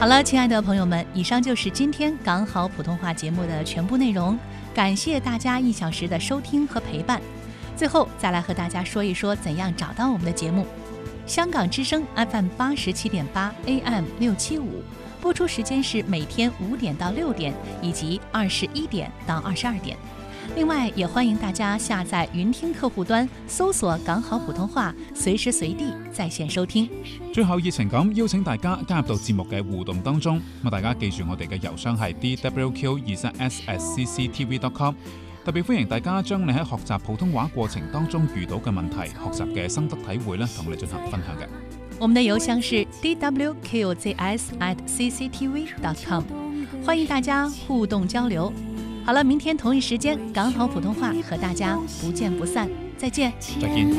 好了，亲爱的朋友们，以上就是今天港好普通话节目的全部内容，感谢大家1小时的收听和陪伴。最后再来和大家说一说怎样找到我们的节目。香港之声 FM 87.8 AM 675，播出时间是每天5点到6点，以及21点到22点。另外，也欢迎大家下载云听客户端，搜索港好普通話，隨時隨地在線收聽。 最後熱情咁邀請大家加入到節目嘅互動當中，大家記住我哋嘅郵箱係 dwq23s@cctv.com。特別歡迎大家將你喺學習普通話過程當中遇到嘅問題、學習嘅心得體會同我哋進行分享嘅。 我們的郵箱是 dwqzs@cctv.com， 歡迎大家互動交流。好了，明天同一時間，港好普通話和大家不見不散，再見。 再見。